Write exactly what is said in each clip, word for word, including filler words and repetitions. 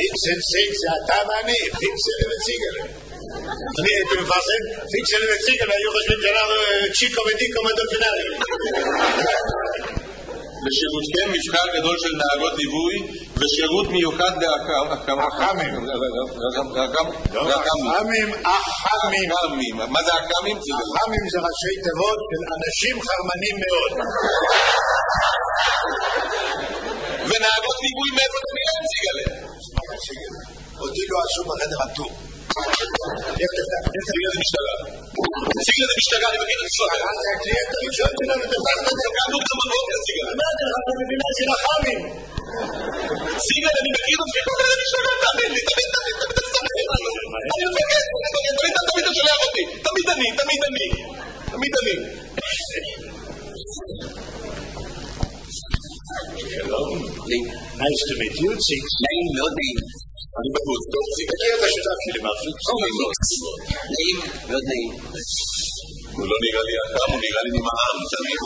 פיקסל סייק זה אתה ואני, פיקסל וציגל. אני הייתי מפרסם, פיקסל וציגל היו חושבים שאנחנו צ'יקו ודיקו מדולפינרי. לשירותכם מבחר גדול של נהגות ליווי ושירות מיוחד להקמים. החמים. החמים, החמים. מה זה הקמים? החמים זה ראשי תיבות של אנשים חרמנים מאוד. ונהגות ליווי מאיפה אתה מילה ציגלה? אותי לא עשו בחדר הטור. ציגלה זה משטרה. ציגלה זה משטרה, אני מכיר את סוף. זה הקליינט הראשון שלנו, תפתח את זה. גם דוקטור מנהוג את ציגלה. מה אתה לך במדינה של החמים? ציגלה, אני מכיר את סוף. זה משטרה, תמיד לי, תמיד, תמיד, תמיד, תמיד, אני מפקד, תמיד, תמיד אתה שולח אותי. תמיד אני, תמיד אני. תמיד אני. שלום. Nice to meet you, Six. נעים, מאוד נעים. אני בחוץ, טוב, Six. תכיר את השותף שלי, מרפיק. נעים, מאוד נעים. הוא לא נראה לי אדם, הוא נראה לי נמעם, תמיד.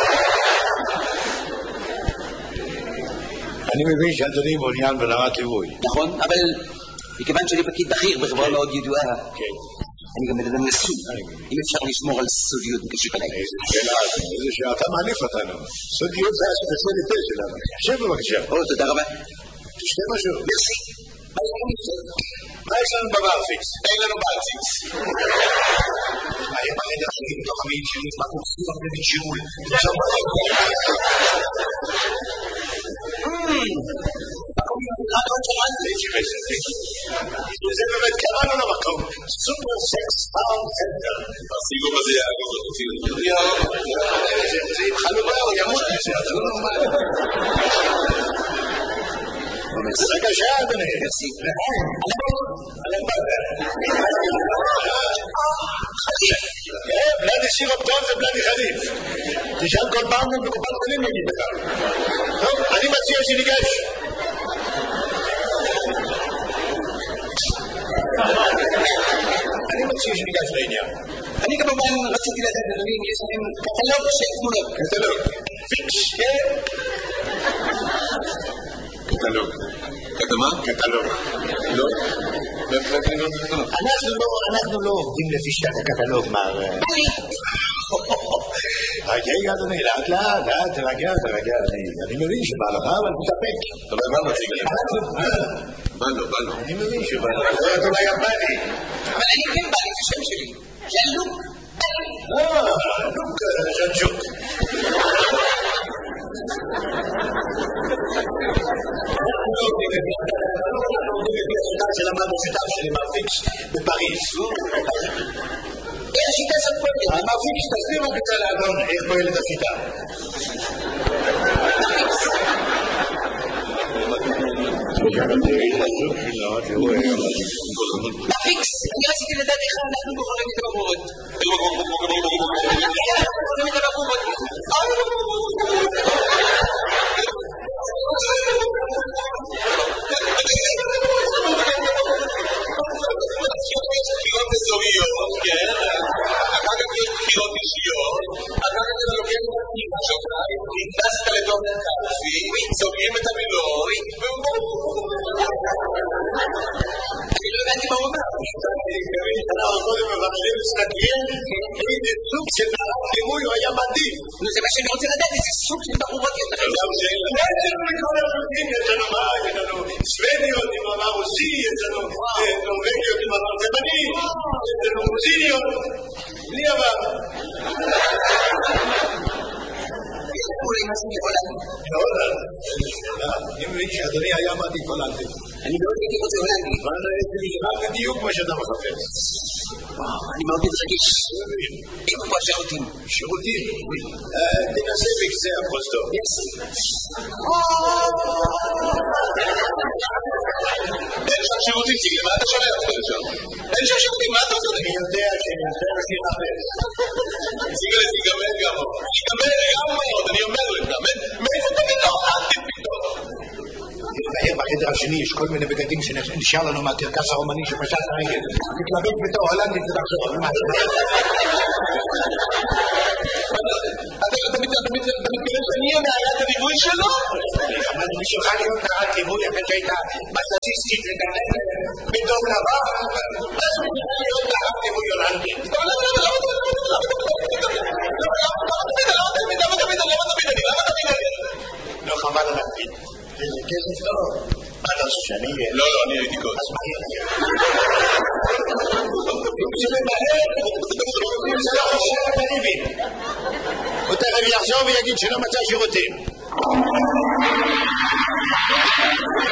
אני מבין שאדוני מעוניין בנהגת ליווי. נכון, אבל מכיוון שאני פקיד בכיר בחברה מאוד ידועה, אני גם מדבר נשוי. אם אפשר לשמור על סודיות בקשר אליי. איזה שאלה, איזה שאתה מעליף אותנו. סודיות זה הספציאליטה שלנו. שב בבקשה. או, תודה רבה. תשתה משהו. מרסי. מה יש לנו בברפיקס? אין לנו ברפיקס. מה יהיה בחדר שלי בתוך המעיד שלי? מה קורסים הרבה בג'ירול? זה באמת קראנו למקום סופר סקס סאונד סנטר. הסיגו בזה יעגור אותי. זה ימחלו בו, הוא ימות מזה, זה לא נורמל. רגע שעה אדוני. חליף. בלדי סירופטון זה בלדי חליף. תשאל כל פעם בקופת חולים נגיד לך. טוב, אני מציע שניגש. אני מציע שניגש לעניין. אני כמובן רציתי לדעת אדוני אם יש לכם קטלוג של תמונות. קטלוג. פיקס. קטלוג. קטמה? קטלוג. לא? אנחנו לא עובדים לפי שיטת הקטלוג, מר... רגע, אדוני, לאט לאט, לאט, תרגע, תרגע. אני מבין שבא לך, אבל תתאפק. אתה לא הבא מציג לי. בא לו, בא לו. אני מבין שבא לך. אתה לא היה בא לי. אבל אני כן בא לי, זה שם שלי. זה לוק. אה, לוק ז'נג'וק. שלמדנו שיטה שלי מרפיקס בפריז. איך השיטה הזאת פועלת? המרפיקס תסביר רק בצע לאדון איך פועלת השיטה. מרפיקס, אני רציתי לדעת איך אנחנו בוחרים את הבחורות. איך אנחנו בוחרים את הבחורות? בחירות אזוריות, כן? אחר כך יש בחירות אישיות, אחר כך אתה לוקח את הפנימה שלך, נכנסת לתוך הקלפי, סוגרים את המילוי, אני לא הבנתי מה הוא אומר. אנחנו קודם מבחרים מסתכלים, איזה סוג של ליווי הוא היה מדהים. זה מה שאני רוצה לדעת, איזה סוג של בחורות יש לכם. יש לנו מכל הרוסים, יש לנו מה, יש לנו סוודיות עם אמר רוסי, יש לנו נורווגיות עם אמר תימני, יש לנו רוסיניות, בלי אמר. אולי משהו מהולנד. מהולנד? אני מבין שאדוני היה מעדיף הולנדי. אני מאוד הייתי רוצה הולנדי. אבל יש רק בדיוק מה שאתה מחפש. אני מאוד מתרגש. איפה פה השירותים? שירותים? תנסה בקצה הפוסטור. אין שם שירותים, ציגלי, מה אתה שולח אותך לשם? אין שם שירותים, מה אתה עושה? אני יודע שאני יודע אותי לחפש. ציגלי, זה ייגמר גם עוד. ייגמר גם עוד, אני אומר לך. מאיפה אתה פתאום? אל תפתאום. בחדר השני יש כל מיני בגדים שנשאר לנו מהקרקס הרומני שפשט הרגל. מתלבט בתור הולנדית זה תחזור. אתה מתכוון שאני אהיה נערת הליווי שלו? אבל בשבילך להיות נערת ליווי אחרי שהייתה בסטטיסטית וגננת בדום לבן, אז בשבילך להיות נערת ליווי הולנדית. למה למה למה למה למה תמיד אני? למה תמיד אני? למה תמיד אני? לא חבל על הקפיד. זה כסף טוב. מה אתה חושב שאני אהיה? לא, לא, אני הייתי קודם. אז מה יהיה? אם זה ממהר, אם זה לא חושב את הריבים. הוא תכף יחזור ויגיד שלא מצא שירותים.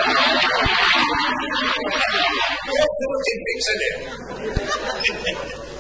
אין שירותים פיקסלר.